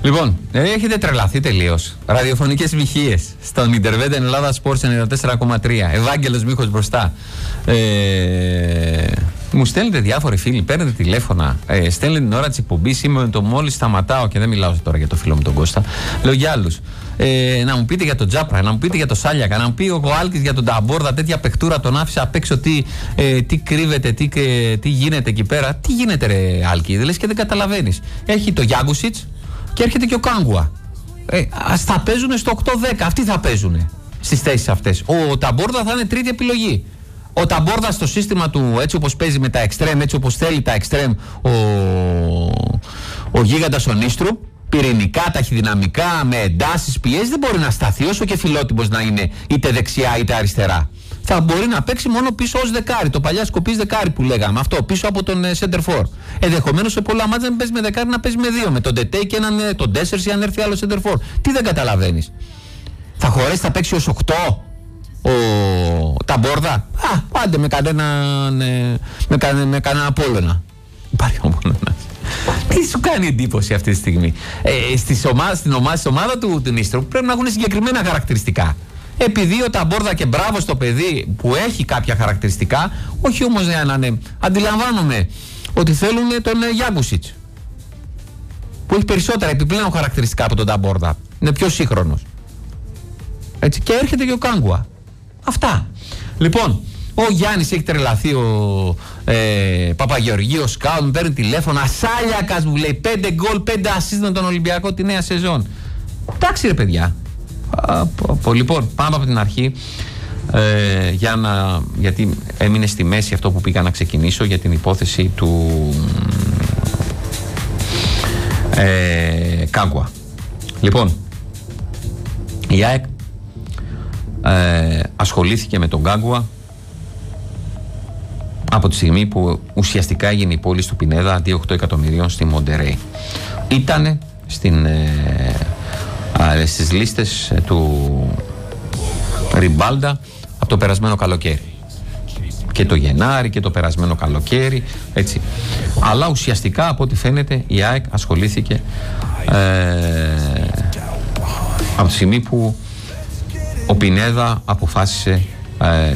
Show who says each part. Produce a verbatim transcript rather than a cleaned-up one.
Speaker 1: Λοιπόν, έχετε τρελαθεί τελείως. Ραδιοφωνικές μοιχείες στον Ιντερβέντε Ελλάδα Sports ενενήντα τέσσερα κόμμα τρία. Ευάγγελος Μίχος μπροστά. Ε, μου στέλνετε διάφοροι φίλοι, παίρνετε τηλέφωνα, ε, στέλνετε την ώρα της εκπομπής. Είμαι με το μόλις σταματάω και δεν μιλάω τώρα για το φίλο μου τον Κώστα. Λέω για άλλους. Ε, να μου πείτε για τον Τζάπρα, να μου πείτε για τον Σάλιακα, να μου πει ο Άλκης για τον Ταμπόρδα. Τέτοια παιχτούρα τον άφησα απ' έξω. Τι, ε, τι κρύβεται, τι, ε, τι γίνεται εκεί πέρα. Τι γίνεται, ρε Άλκη, δεν λες και δεν καταλαβαίνεις. Έχει το Γιάγκουσιτς και έρχεται και ο Κάγκουα. Ε, ας θα παίζουν στο οκτώ δέκα. Αυτοί θα παίζουν στις θέσεις αυτές. Ο Ταμπόρδα θα είναι τρίτη επιλογή. Ο Ταμπόρδα στο σύστημα του, έτσι όπως παίζει με τα εξτρέμ, έτσι όπως θέλει τα εξτρέμ, ο, ο γίγαντας ο Νίστρου, πυρηνικά, ταχυδυναμικά, με εντάσεις, πιέσεις, δεν μπορεί να σταθεί όσο και φιλότιμος να είναι είτε δεξιά είτε αριστερά. Θα μπορεί να παίξει μόνο πίσω ως δεκάρι, το παλιά σκοπής δεκάρι που λέγαμε, αυτό πίσω από τον center for. Ενδεχομένως σε πολλά μάτια να παίζει με δεκάρι, να παίζει με δύο, με τον Ντετέι και έναν, τον Ντέσσερς, αν έρθει άλλο center for. Τι δεν καταλαβαίνεις. Θα χωρέσει, θα παίξει ως οκτώ ο Ταμπόρδα. Α, πάντε με κανέναν, με, κανε, με κανένα Απόλλωνα. Υπάρχει ο Απόλλωνας. Τι σου κάνει εντύπωση αυτή τη στιγμή. Ε, στις ομάδες, στην ομάδα, στην ομάδα του, του Νίστρου πρέπει να έχουν συγκεκριμένα χαρακτηριστικά. Επειδή ο Ταμπόρδα, και μπράβο στο παιδί που έχει κάποια χαρακτηριστικά, όχι όμως για να είναι. Αντιλαμβάνομαι ότι θέλουν τον Γιάγκουσιτς, που έχει περισσότερα επιπλέον χαρακτηριστικά από τον Ταμπόρδα. Είναι πιο σύγχρονος. Έτσι, και έρχεται και ο Κάγκουα. Αυτά. Λοιπόν, ο Γιάννης έχει τρελαθεί, ο ε, Παπαγεωργίου, ο Σκάουτ, μου παίρνει τηλέφωνα. Σάλιακας μου λέει πέντε γκολ, πέντε ασίστ με τον Ολυμπιακό τη νέα σεζόν. Εντάξει ρε παιδιά. Α, πω, πω. Λοιπόν, πάμε από την αρχή. Ε, για να, γιατί έμεινε στη μέση αυτό που πήγα να ξεκινήσω για την υπόθεση του ε, Κάγκουα. Λοιπόν, η ΑΕΚ ε, ασχολήθηκε με τον Κάγκουα από τη στιγμή που ουσιαστικά έγινε η πώληση του Πινέδα αντί οκτώ εκατομμυρίων στη Μοντερέι. Ήτανε στην, ε, ε, στις λίστες του Ριμπάλντα από το περασμένο καλοκαίρι. Και το Γενάρη και το περασμένο καλοκαίρι, έτσι. Αλλά ουσιαστικά από ό,τι φαίνεται η ΑΕΚ ασχολήθηκε ε, από τη στιγμή που ο Πινέδα αποφάσισε ε,